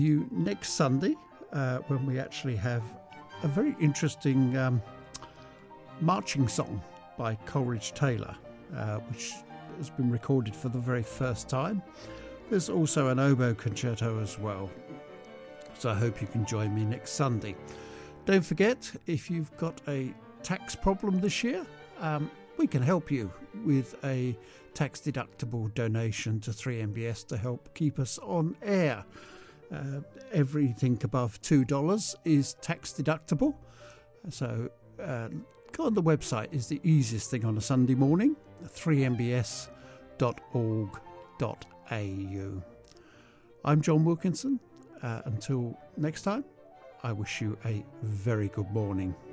You next Sunday when we actually have a very interesting marching song by Coleridge Taylor, which has been recorded for the very first time. There's also an oboe concerto as well. So I hope you can join me next Sunday. Don't forget, if you've got a tax problem this year, we can help you with a tax-deductible donation to 3MBS to help keep us on air. Everything above $2 is tax-deductible. So go on the website is the easiest thing on a Sunday morning, 3mbs.org.au. I'm John Wilkinson. Until next time, I wish you a very good morning.